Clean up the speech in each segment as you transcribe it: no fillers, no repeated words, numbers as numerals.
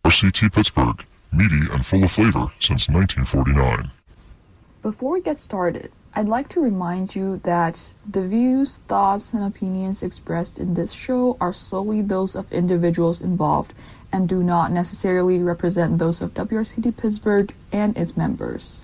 WRCT Pittsburgh, meaty and full of flavor since 1949. Before we get started, I'd like to remind you that the views, thoughts, and opinions expressed in this show are solely those of individuals involved and do not necessarily represent those of WRCT Pittsburgh and its members.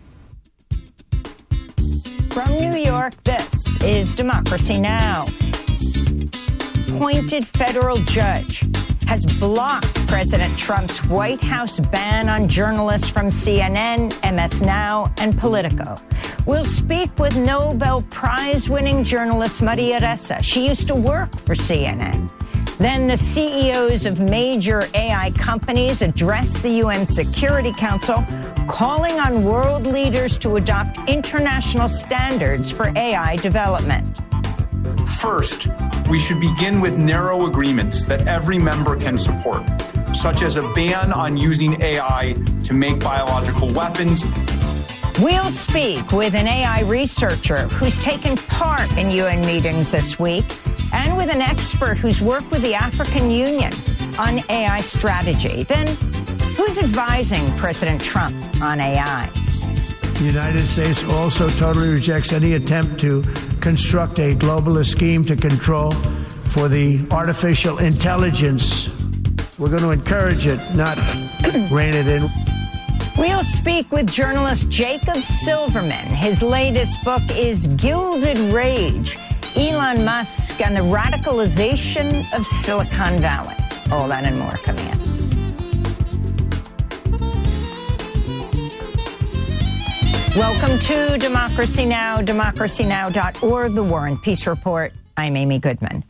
From New York, this is Democracy Now! Appointed federal judge has blocked President Trump's White House ban on journalists from CNN, MS Now, and Politico. We'll speak with Nobel Prize-winning journalist Maria Ressa. She used to work for CNN. Then the CEOs of major AI companies addressed the UN Security Council, calling on world leaders to adopt international standards for AI development. First, we should begin with narrow agreements that every member can support, such as a ban on using AI to make biological weapons. We'll speak with an AI researcher who's taken part in UN meetings this week, and with an expert who's worked with the African Union on AI strategy. Then, who's advising President Trump on AI? The United States also totally rejects any attempt to construct a globalist scheme to control for the artificial intelligence. We're going to encourage it, not rein it in. We'll speak with journalist Jacob Silverman. His latest book is Gilded Rage, Elon Musk and the Radicalization of Silicon Valley. All that and more coming in. Welcome to Democracy Now!, democracynow.org, the War and Peace Report. I'm Amy Goodman.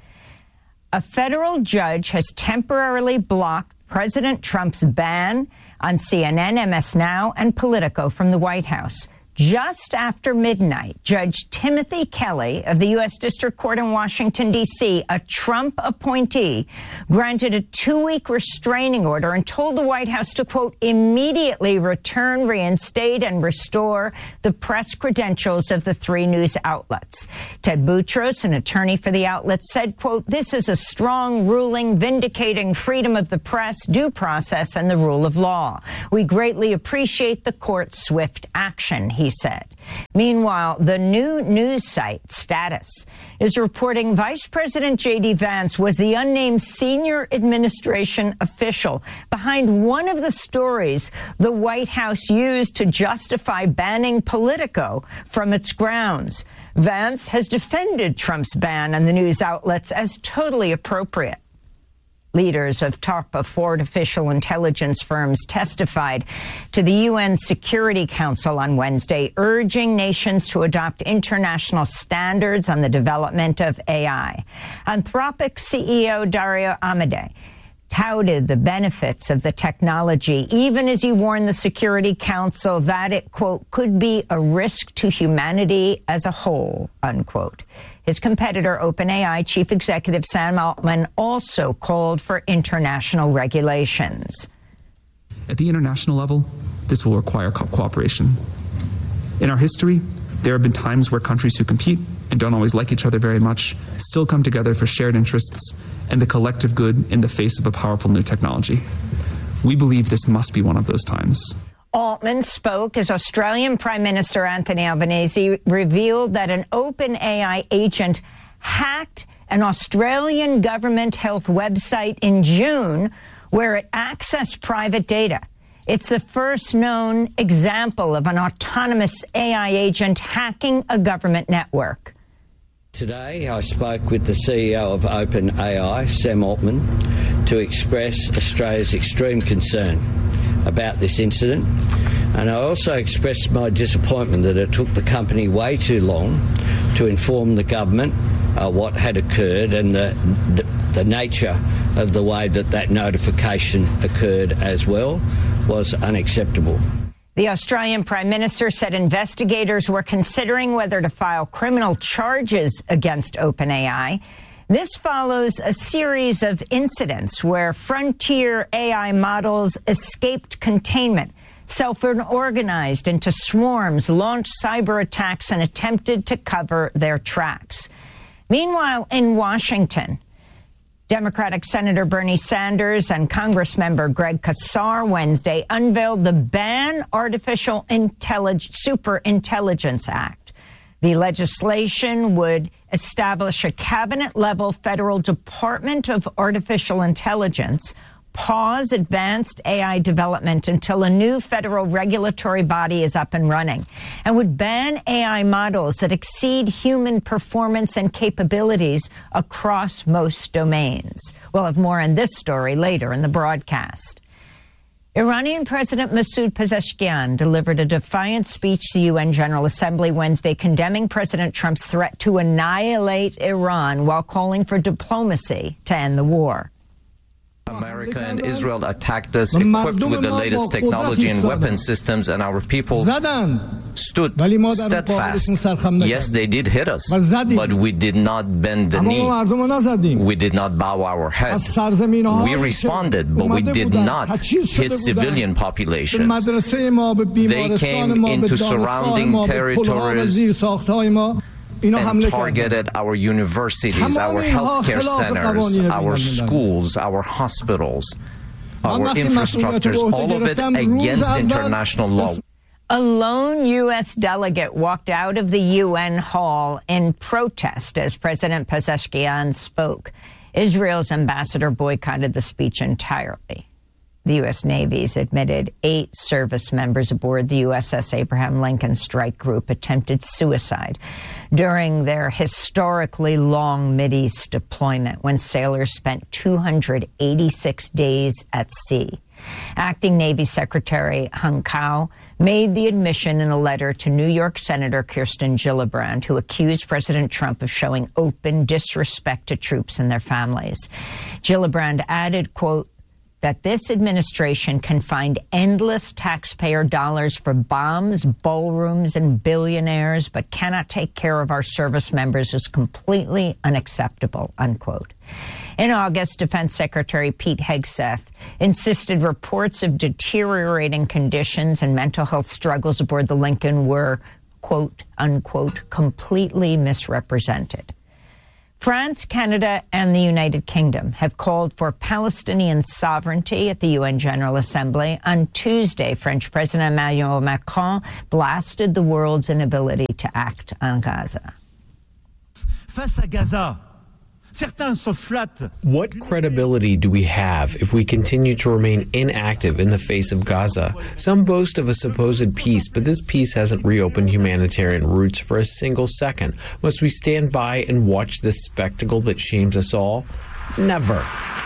A federal judge has temporarily blocked President Trump's ban on CNN, MS Now, and Politico from the White House. Just after midnight, Judge Timothy Kelly of the U.S. District Court in Washington, D.C., a Trump appointee, granted a 2-week restraining order and told the White House to, quote, immediately return, reinstate, and restore the press credentials of the 3 news outlets. Ted Boutros, an attorney for the outlets, said, quote, this is a strong ruling vindicating freedom of the press, due process, and the rule of law. We greatly appreciate the court's swift action, he said. Meanwhile, the new news site, Status, is reporting Vice President J.D. Vance was the unnamed senior administration official behind one of the stories the White House used to justify banning Politico from its grounds. Vance has defended Trump's ban on the news outlets as totally appropriate. Leaders of top artificial intelligence firms testified to the UN Security Council on Wednesday, urging nations to adopt international standards on the development of AI. Anthropic CEO Dario Amodei touted the benefits of the technology, even as he warned the Security Council that it, quote, could be a risk to humanity as a whole, unquote. His competitor, OpenAI Chief Executive Sam Altman, also called for international regulations. At the international level, this will require cooperation. In our history, there have been times where countries who compete and don't always like each other very much still come together for shared interests and the collective good in the face of a powerful new technology. We believe this must be one of those times. Altman spoke as Australian Prime Minister Anthony Albanese revealed that an OpenAI agent hacked an Australian government health website in June where it accessed private data. It's the first known example of an autonomous AI agent hacking a government network. Today, I spoke with the CEO of OpenAI, Sam Altman, to express Australia's extreme concern about this incident, and I also expressed my disappointment that it took the company way too long to inform the government what had occurred and the nature of the way that notification occurred as well was unacceptable. The Australian Prime Minister said investigators were considering whether to file criminal charges against OpenAI. This follows a series of incidents where frontier AI models escaped containment, self-organized into swarms, launched cyber attacks, and attempted to cover their tracks. Meanwhile, in Washington, Democratic Senator Bernie Sanders and Congressmember Greg Casar Wednesday unveiled the Ban Artificial Superintelligence Act. The legislation would establish a cabinet-level federal Department of Artificial Intelligence, pause advanced AI development until a new federal regulatory body is up and running, and would ban AI models that exceed human performance and capabilities across most domains. We'll have more on this story later in the broadcast. Iranian President Masoud Pezeshkian delivered a defiant speech to the UN General Assembly Wednesday, condemning President Trump's threat to annihilate Iran while calling for diplomacy to end the war. America and Israel attacked us equipped with the latest technology and weapon systems, and our people stood steadfast. Yes, they did hit us, but we did not bend the knee. We did not bow our head. We responded, but we did not hit civilian populations. They came into surrounding territories and targeted our universities, our healthcare centers, our schools, our hospitals, our infrastructures, all of it against international law. A lone U.S. delegate walked out of the UN hall in protest as President Pezeshkian spoke. Israel's ambassador boycotted the speech entirely. The U.S. Navy's admitted 8 service members aboard the USS Abraham Lincoln strike group attempted suicide during their historically long Mideast deployment, when sailors spent 286 days at sea. Acting Navy Secretary Hung Kao made the admission in a letter to New York Senator Kirsten Gillibrand, who accused President Trump of showing open disrespect to troops and their families. Gillibrand added, quote, that this administration can find endless taxpayer dollars for bombs, ballrooms, and billionaires, but cannot take care of our service members is completely unacceptable, unquote. In August, Defense Secretary Pete Hegseth insisted reports of deteriorating conditions and mental health struggles aboard the Lincoln were, quote, unquote, completely misrepresented. France, Canada, and the United Kingdom have called for Palestinian sovereignty at the UN General Assembly. On Tuesday, French President Emmanuel Macron blasted the world's inability to act on Gaza. Face à Gaza, certains se flattent. What credibility do we have if we continue to remain inactive in the face of Gaza? Some boast of a supposed peace, but this peace hasn't reopened humanitarian routes for a single second. Must we stand by and watch this spectacle that shames us all? Never.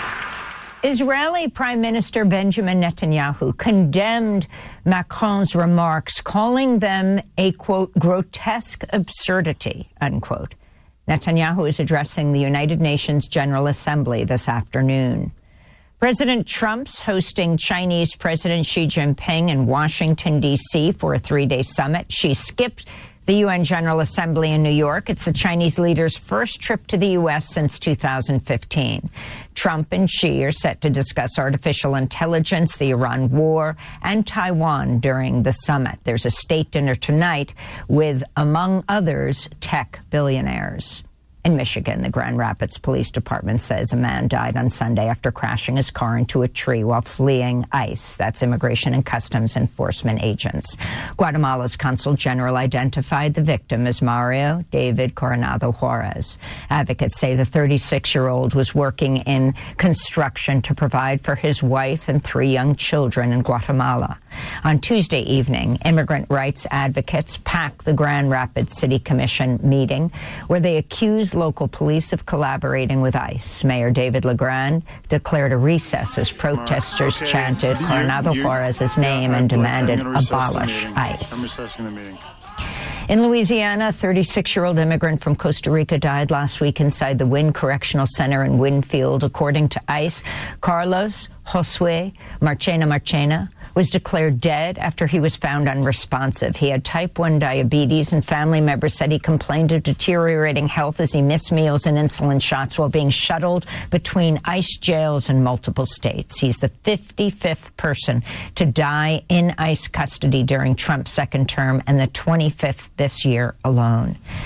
Israeli Prime Minister Benjamin Netanyahu condemned Macron's remarks, calling them a, quote, grotesque absurdity, unquote. Netanyahu is addressing the United Nations General Assembly this afternoon. President Trump's hosting Chinese President Xi Jinping in Washington, D.C. for a 3-day summit. She skipped the UN General Assembly in New York. It's the Chinese leader's first trip to the U.S. since 2015. Trump and Xi are set to discuss artificial intelligence, the Iran war, and Taiwan during the summit. There's a state dinner tonight with, among others, tech billionaires. In Michigan, the Grand Rapids Police Department says a man died on Sunday after crashing his car into a tree while fleeing ICE. That's Immigration and Customs Enforcement agents. Guatemala's Consul General identified the victim as Mario David Coronado Juarez. Advocates say the 36-year-old was working in construction to provide for his wife and 3 young children in Guatemala. On Tuesday evening, immigrant rights advocates packed the Grand Rapids City Commission meeting, where they accused local police of collaborating with ICE. Mayor David LeGrand declared a recess as protesters chanted Coronado Juarez's name and demanded abolish ICE. In Louisiana, a 36-year-old immigrant from Costa Rica died last week inside the Wynn Correctional Center in Winfield. According to ICE, Carlos Josue Marchena was declared dead after he was found unresponsive. He had type 1 diabetes, and family members said he complained of deteriorating health as he missed meals and insulin shots while being shuttled between ICE jails in multiple states. He's the 55th person to die in ICE custody during Trump's second term and the 25th this year alone.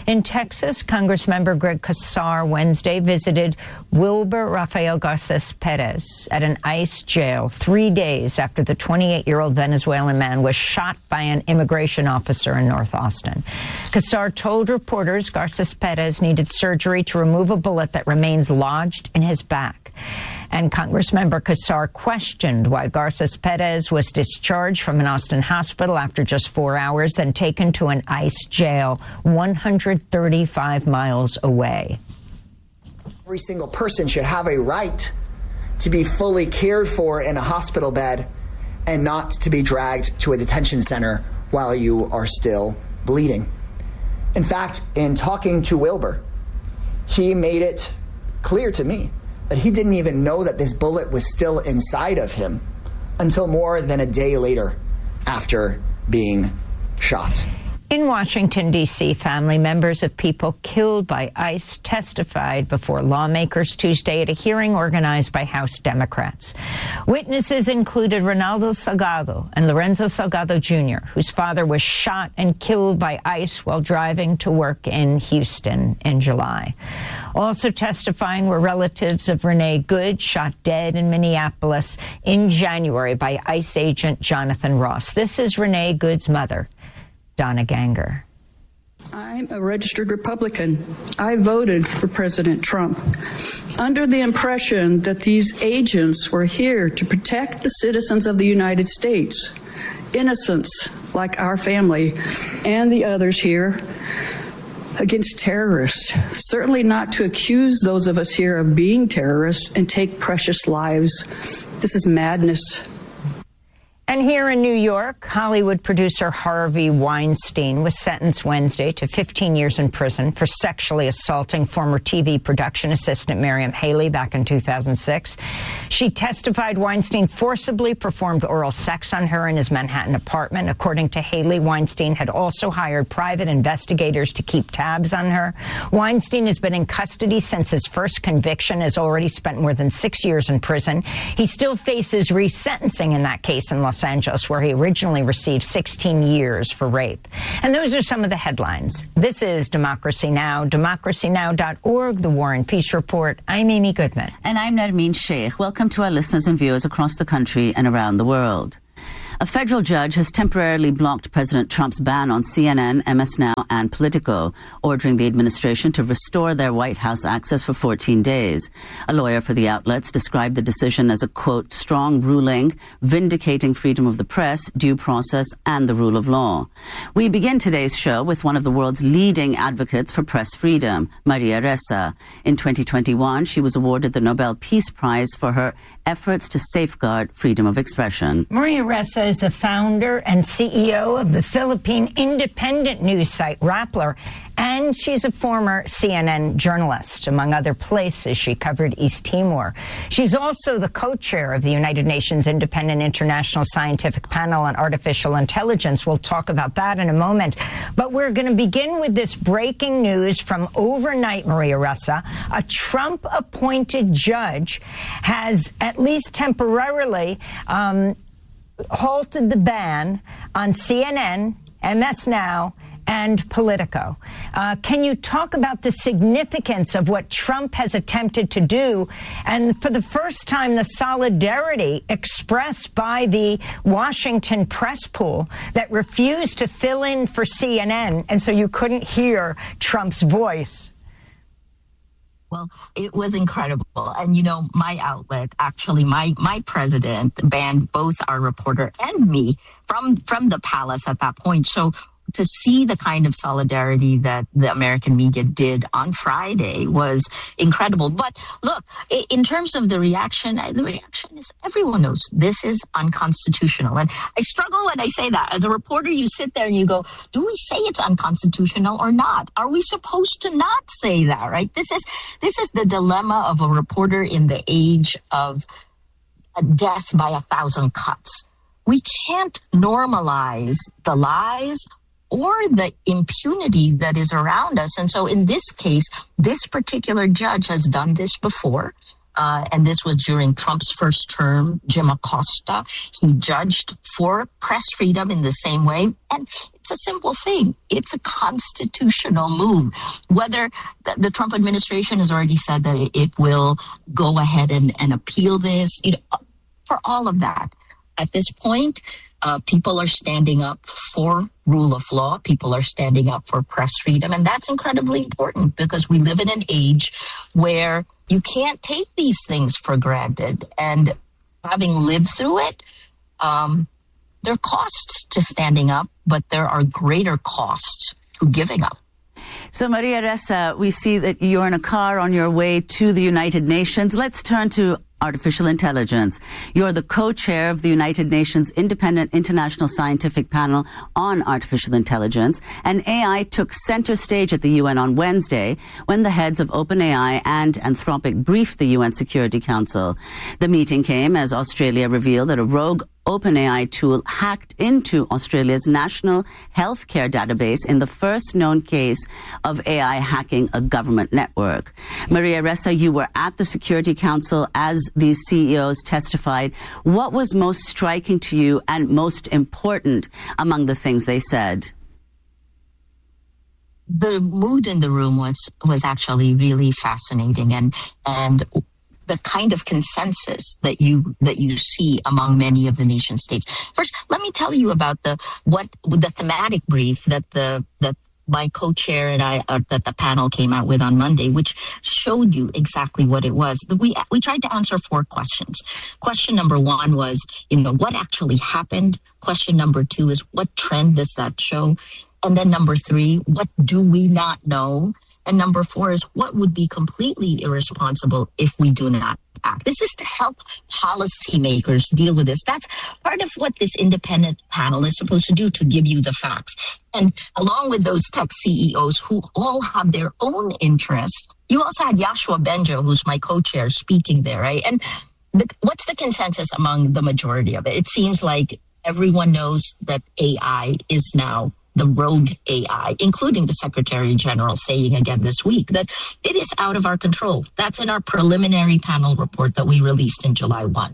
In Texas, Congressmember Greg Casar Wednesday visited Wilber Rafael Garces Perez at an ICE jail 3 days after the 28-year-old Venezuelan man was shot by an immigration officer in North Austin. Casar told reporters Garces Perez needed surgery to remove a bullet that remains lodged in his back. And Congressmember Casar questioned why Garces Perez was discharged from an Austin hospital after just 4 hours, then taken to an ICE jail 135 miles away. Every single person should have a right to be fully cared for in a hospital bed and not to be dragged to a detention center while you are still bleeding. In fact, in talking to Wilber, he made it clear to me that he didn't even know that this bullet was still inside of him until more than a day later after being shot. In Washington, D.C., family members of people killed by ICE testified before lawmakers Tuesday at a hearing organized by House Democrats. Witnesses included Ronaldo Salgado and Lorenzo Salgado Jr., whose father was shot and killed by ICE while driving to work in Houston in July. Also testifying were relatives of Renee Good, shot dead in Minneapolis in January by ICE agent Jonathan Ross. This is Renee Good's mother, Donna Ganger. I'm a registered Republican. I voted for President Trump under the impression that these agents were here to protect the citizens of the United States, innocents like our family and the others here, against terrorists. Certainly not to accuse those of us here of being terrorists and take precious lives. This is madness. And here in New York, Hollywood producer Harvey Weinstein was sentenced Wednesday to 15 years in prison for sexually assaulting former TV production assistant Miriam Haley back in 2006. She testified Weinstein forcibly performed oral sex on her in his Manhattan apartment. According to Haley, Weinstein had also hired private investigators to keep tabs on her. Weinstein has been in custody since his first conviction, has already spent more than 6 years in prison. He still faces resentencing in that case in Los Angeles, where he originally received 16 years for rape. And those are some of the headlines. This is Democracy Now!, democracynow.org, The War and Peace Report. I'm Amy Goodman. And I'm Nermeen Sheikh. Welcome to our listeners and viewers across the country and around the world. A federal judge has temporarily blocked President Trump's ban on CNN, MS Now, and Politico, ordering the administration to restore their White House access for 14 days. A lawyer for the outlets described the decision as a, quote, strong ruling, vindicating freedom of the press, due process, and the rule of law. We begin today's show with one of the world's leading advocates for press freedom, Maria Ressa. In 2021, she was awarded the Nobel Peace Prize for her efforts to safeguard freedom of expression. Maria Ressa is the founder and CEO of the Philippine independent news site Rappler, and she's a former CNN journalist. Among other places, she covered East Timor. She's also the co-chair of the United Nations Independent International Scientific Panel on Artificial Intelligence. We'll talk about that in a moment. But we're going to begin with this breaking news from overnight, Maria Ressa. A Trump-appointed judge has, at least temporarily, halted the ban on CNN, MS Now, and Politico. Can you talk about the significance of what Trump has attempted to do, and for the first time, the solidarity expressed by the Washington press pool that refused to fill in for CNN, and so you couldn't hear Trump's voice? Well, it was incredible. And, you know, my outlet, actually, my president banned both our reporter and me from the palace at that point. So to see the kind of solidarity that the American media did on Friday was incredible. But look, in terms of the reaction is everyone knows this is unconstitutional. And I struggle when I say that. As a reporter, you sit there and you go, do we say it's unconstitutional or not? Are we supposed to not say that, right? This is the dilemma of a reporter in the age of death by 1,000 cuts. We can't normalize the lies or the impunity that is around us. And so in this case, this particular judge has done this before. and this was during Trump's first term, Jim Acosta. He judged for press freedom in the same way. And it's a simple thing. It's a constitutional move. Whether the Trump administration has already said that it will go ahead and appeal this, for all of that. At this point, people are standing up for rule of law. People are standing up for press freedom. And that's incredibly important because we live in an age where you can't take these things for granted. And having lived through it, there are costs to standing up, but there are greater costs to giving up. So, Maria Ressa, we see that you're in a car on your way to the United Nations. Let's turn to artificial intelligence. You're the co-chair of the United Nations Independent International Scientific Panel on Artificial Intelligence, and AI took center stage at the UN on Wednesday when the heads of OpenAI and Anthropic briefed the UN Security Council. The meeting came as Australia revealed that a rogue OpenAI tool hacked into Australia's national healthcare database in the first known case of AI hacking a government network. Maria Ressa, you were at the Security Council as these CEOs testified. What was most striking to you and most important among the things they said? The mood in the room was actually really fascinating, and the kind of consensus that you see among many of the nation states. First, let me tell you about the thematic brief that my co-chair and I that the panel came out with on Monday, which showed you exactly what it was. We tried to answer 4 questions. Question number 1 was, what actually happened? Question number 2 is, what trend does that show? And then number 3, what do we not know? And number 4 is, what would be completely irresponsible if we do not act? This is to help policymakers deal with this. That's part of what this independent panel is supposed to do, to give you the facts. And along with those tech CEOs who all have their own interests, you also had Yoshua Bengio, who's my co-chair, speaking there, right? And what's the consensus among the majority of it? It seems like everyone knows that AI is now the rogue AI, including the Secretary General saying again this week that it is out of our control. That's in our preliminary panel report that we released in July 1.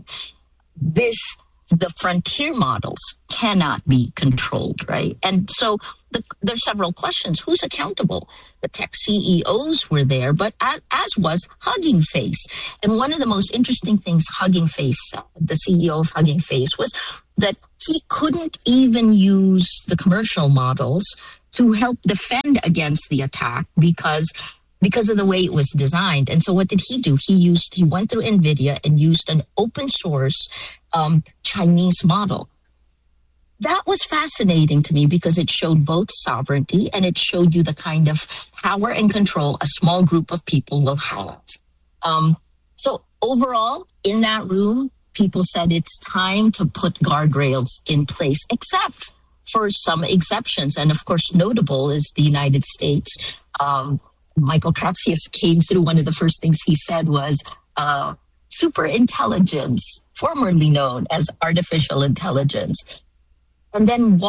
The frontier models cannot be controlled, right? And so there's several questions. Who's accountable? The tech CEOs were there, but as was Hugging Face. And one of the most interesting things Hugging Face said, the CEO of Hugging Face, was that he couldn't even use the commercial models to help defend against the attack because of the way it was designed. And so what did he do? He went through NVIDIA and used an open source Chinese model. That was fascinating to me because it showed both sovereignty and it showed you the kind of power and control a small group of people will have. So overall, in that room, people said it's time to put guardrails in place, except for some exceptions. And of course, notable is the United States. Michael Kratsius came through. One of the first things he said was superintelligence, formerly known as artificial intelligence, and then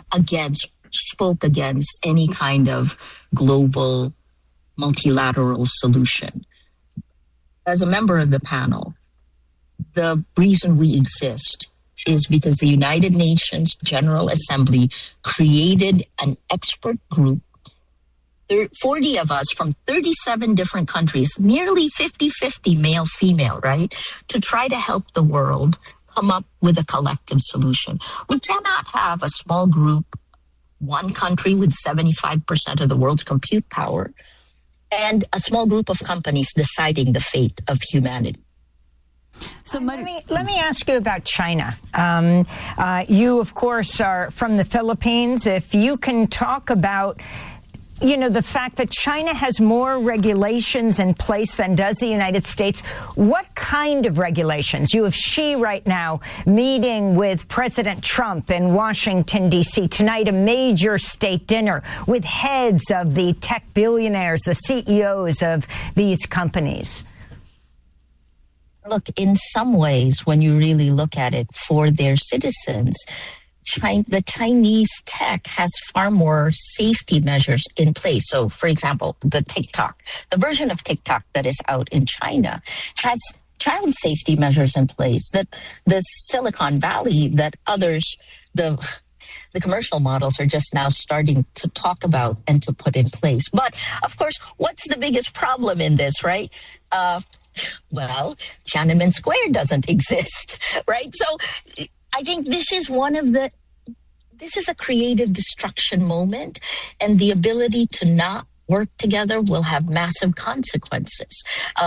spoke against any kind of global multilateral solution. As a member of the panel, the reason we exist is because the United Nations General Assembly created an expert group, 40 of us from 37 different countries, nearly 50-50 male-female, right, to try to help the world come up with a collective solution. We cannot have a small group, one country with 75% of the world's compute power, and a small group of companies deciding the fate of humanity. So let me ask you about China. You, of course, are from the Philippines. If you can talk about the fact that China has more regulations in place than does the United States. What kind of regulations? You have Xi right now meeting with President Trump in Washington, D.C. Tonight, a major state dinner with heads of the tech billionaires, the CEOs of these companies. Look, in some ways, when you really look at it, for their citizens, the Chinese tech has far more safety measures in place. So, for example, the version of TikTok that is out in China has child safety measures in place that the Silicon Valley, that others, the commercial models are just now starting to talk about and to put in place. But of course, what's the biggest problem in this, right? Well, Tiananmen Square doesn't exist, right? So I think this is a creative destruction moment, and the ability to not work together will have massive consequences.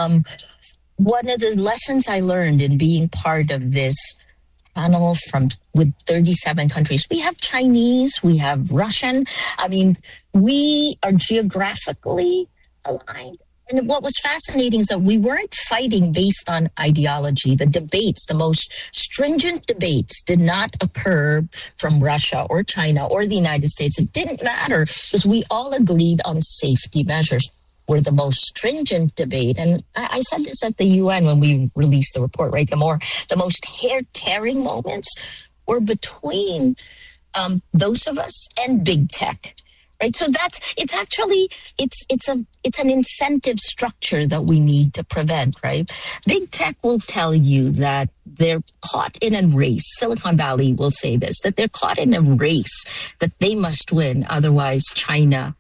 One of the lessons I learned in being part of this panel with 37 countries, we have Chinese, we have Russian. I mean, we are geographically aligned. And what was fascinating is that we weren't fighting based on ideology. The debates, the most stringent debates, did not occur from Russia or China or the United States. It didn't matter because we all agreed on safety measures were the most stringent debate. And I said this at the UN when we released the report, right? The most hair-tearing moments were between those of us and big tech. Right. So it's an incentive structure that we need to prevent. Right. Big tech will tell you that they're caught in a race. Silicon Valley will say this, that they're caught in a race that they must win. Otherwise, China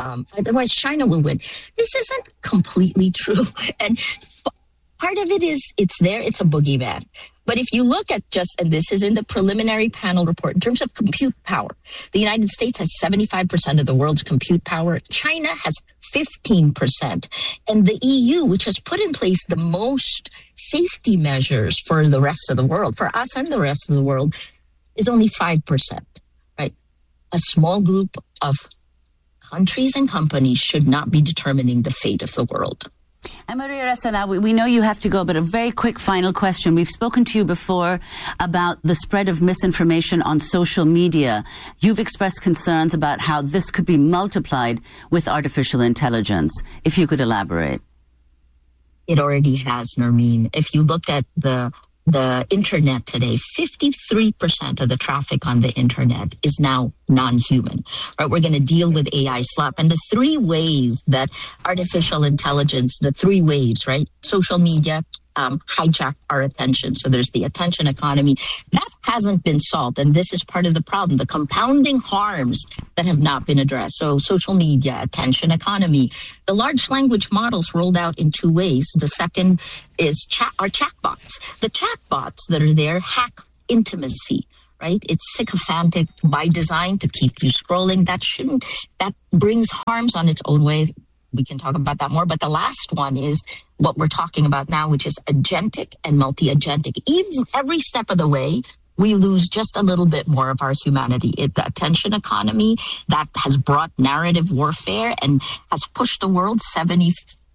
will win. This isn't completely true. And part of it is it's a boogeyman. But if you look at and this is in the preliminary panel report, in terms of compute power, the United States has 75% of the world's compute power. China has 15%. And the EU, which has put in place the most safety measures for the rest of the world, for us and the rest of the world, is only 5%, right? A small group of countries and companies should not be determining the fate of the world. And Maria Ressa, now we know you have to go, but a very quick final question. We've spoken to you before about the spread of misinformation on social media. You've expressed concerns about how this could be multiplied with artificial intelligence. If you could elaborate. It already has, Nermeen. If you look at the internet today, 53% of the traffic on the internet is now non-human, right? We're going to deal with AI slop. And the three ways that artificial intelligence, right? Social media, hijack our attention. So there's the attention economy. That hasn't been solved. And this is part of the problem, the compounding harms that have not been addressed. So social media, attention economy. The large language models rolled out in two ways. The second is chatbots. The chatbots that are there hack intimacy, right? It's sycophantic by design to keep you scrolling. That brings harms on its own way. We can talk about that more. But the last one is what we're talking about now, which is agentic and multi-agentic. Even every step of the way, we lose just a little bit more of our humanity. The attention economy that has brought narrative warfare and has pushed the world 74%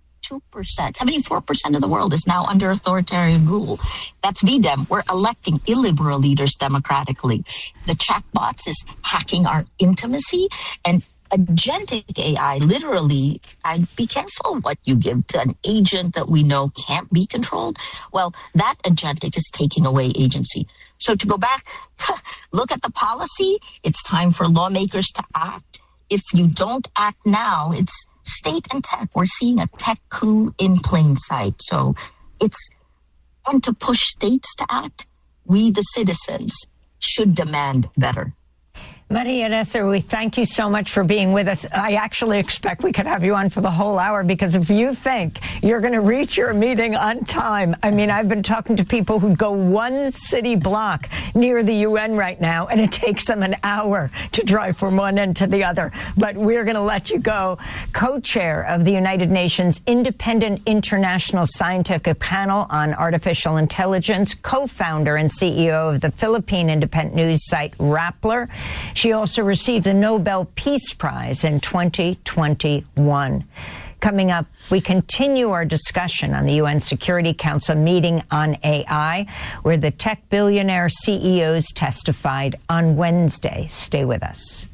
of the world is now under authoritarian rule. That's VDEM. We're electing illiberal leaders democratically. The chatbots is hacking our intimacy, and agentic AI, literally, I'd be careful what you give to an agent that we know can't be controlled. Well, that agentic is taking away agency. So to go back, look at the policy. It's time for lawmakers to act. If you don't act now, it's state and tech. We're seeing a tech coup in plain sight. So and to push states to act, we, the citizens, should demand better. Maria Ressa, we thank you so much for being with us. I actually expect we could have you on for the whole hour, because if you think you're going to reach your meeting on time, I mean, I've been talking to people who go one city block near the UN right now, and it takes them an hour to drive from one end to the other. But we're going to let you go. Co-chair of the United Nations Independent International Scientific Panel on Artificial Intelligence, co-founder and CEO of the Philippine independent news site Rappler. She also received the Nobel Peace Prize in 2021. Coming up, we continue our discussion on the UN Security Council meeting on AI, where the tech billionaire CEOs testified on Wednesday. Stay with us.